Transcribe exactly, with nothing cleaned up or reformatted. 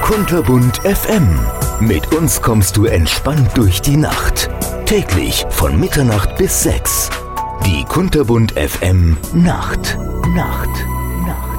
Kunterbunt F M. Mit uns kommst du entspannt durch die Nacht. Täglich von Mitternacht bis sechs. Die Kunterbunt F M Nacht. Nacht. Nacht.